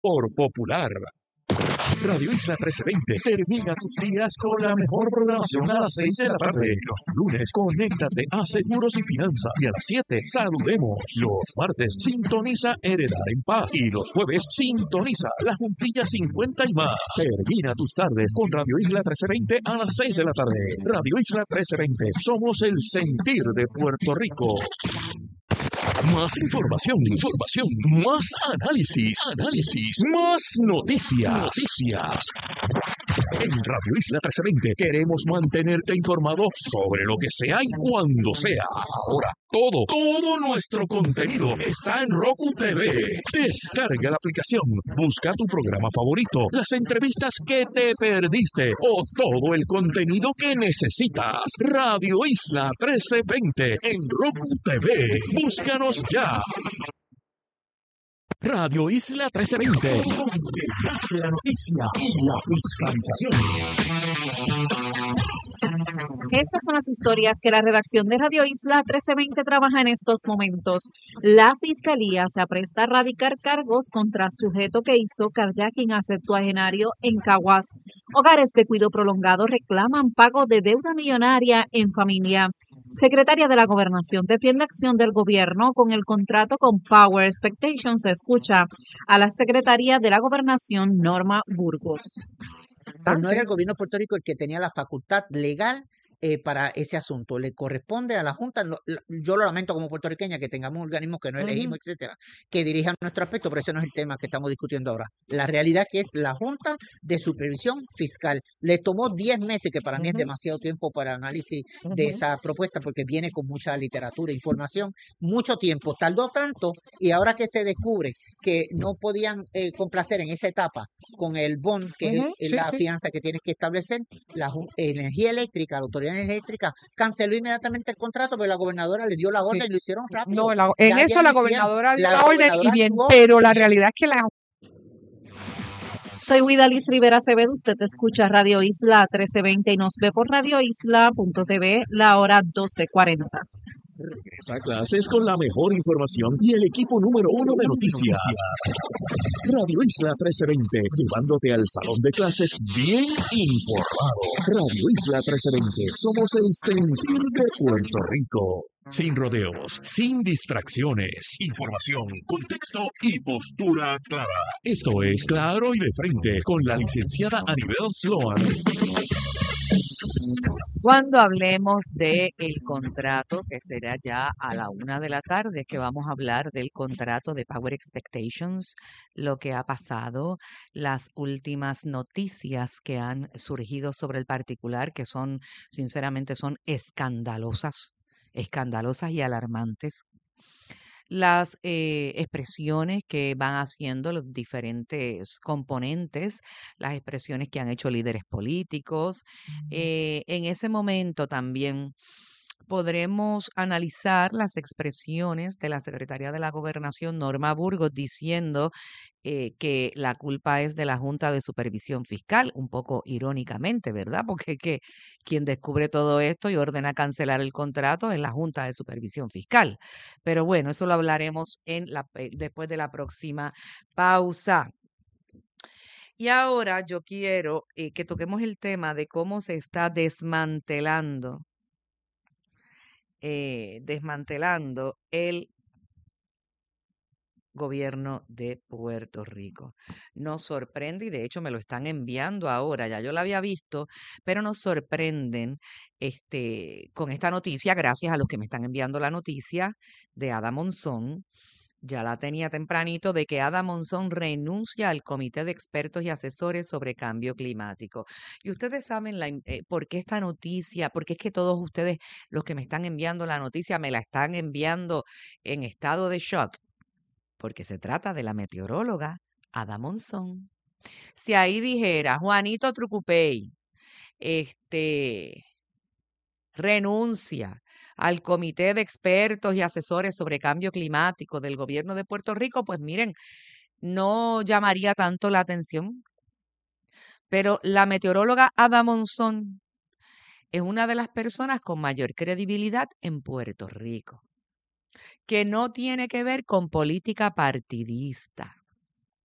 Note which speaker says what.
Speaker 1: por Popular. Radio Isla 1320 termina tus días con la mejor programación a las 6 de la tarde. Los lunes, conéctate a Seguros y Finanzas. Y a las 7, saludemos. Los martes, sintoniza Heredar en Paz. Y los jueves, sintoniza La Juntilla 50 y más. Termina tus tardes con Radio Isla 1320 a las 6 de la tarde. Radio Isla 1320. Somos el sentir de Puerto Rico. Más información, más análisis, más noticias. En Radio Isla 1320 queremos mantenerte informado sobre lo que sea y cuando sea. Ahora, todo nuestro contenido está en Roku TV. Descarga la aplicación, busca tu programa favorito, las entrevistas que te perdiste o todo el contenido que necesitas. Radio Isla 1320 en Roku TV. Búscanos ya. Radio Isla 1320, donde nace la noticia y la fiscalización.
Speaker 2: Estas son las historias que la redacción de Radio Isla 1320 trabaja en estos momentos. La Fiscalía se apresta a radicar cargos contra sujeto que hizo carjacking a septuagenario en Caguas. Hogares de cuidado prolongado reclaman pago de deuda millonaria en familia. Secretaria de la Gobernación defiende acción del gobierno con el contrato con Power Expectations. Escucha a la secretaria de la Gobernación, Norma Burgos.
Speaker 3: Pues no era el gobierno de Puerto Rico el que tenía la facultad legal para ese asunto. Le corresponde a la Junta. Yo lo lamento como puertorriqueña que tengamos un organismo que no elegimos, etcétera, que dirijan nuestro aspecto, pero ese no es el tema que estamos discutiendo ahora. La realidad que es la Junta de Supervisión Fiscal. Le tomó 10 meses, que para mí es demasiado tiempo para análisis de esa propuesta, porque viene con mucha literatura, información, mucho tiempo. Tardó tanto y ahora que se descubre que no podían complacer en esa etapa con el bond, que es la fianza que tienes que establecer, la energía eléctrica, la autoridad eléctrica canceló inmediatamente el contrato, pero la gobernadora le dio la orden y lo hicieron rápido.
Speaker 4: No, en eso la gobernadora dio la orden y bien, pero la realidad es que la...
Speaker 2: Soy Widalis Rivera Acevedo, usted escucha Radio Isla 1320 y nos ve por radioisla.tv, la hora 12:40.
Speaker 1: Regresa a clases con la mejor información y el equipo número 1 de noticias. Radio Isla 1320, llevándote al salón de clases bien informado. Radio Isla 1320, somos el sentir de Puerto Rico. Sin rodeos, sin distracciones, información, contexto y postura clara. Esto es Claro y de Frente con la licenciada Anibel Sloan.
Speaker 4: Cuando hablemos del contrato, que será ya a la 1:00 p.m, que vamos a hablar del contrato de Power Expectations, lo que ha pasado, las últimas noticias que han surgido sobre el particular, que son, sinceramente, son escandalosas y alarmantes. Las expresiones que van haciendo los diferentes componentes, las expresiones que han hecho líderes políticos. En ese momento también podremos analizar las expresiones de la secretaria de la Gobernación, Norma Burgos, diciendo que la culpa es de la Junta de Supervisión Fiscal, un poco irónicamente, ¿verdad? Porque quien descubre todo esto y ordena cancelar el contrato es la Junta de Supervisión Fiscal. Pero bueno, eso lo hablaremos después de la próxima pausa. Y ahora yo quiero que toquemos el tema de cómo se está desmantelando el gobierno de Puerto Rico. Nos sorprende, y de hecho me lo están enviando ahora, ya yo lo había visto, pero nos sorprenden con esta noticia, gracias a los que me están enviando la noticia de Ada Monzón. Ya la tenía tempranito, de que Ada Monzón renuncia al Comité de Expertos y Asesores sobre Cambio Climático. Y ustedes saben por qué esta noticia, porque es que todos ustedes, los que me están enviando la noticia, me la están enviando en estado de shock, porque se trata de la meteoróloga Ada Monzón. Si ahí dijera Juanito Trucupey, renuncia al Comité de Expertos y Asesores sobre Cambio Climático del Gobierno de Puerto Rico, pues miren, no llamaría tanto la atención. Pero la meteoróloga Ada Monzón es una de las personas con mayor credibilidad en Puerto Rico, que no tiene que ver con política partidista.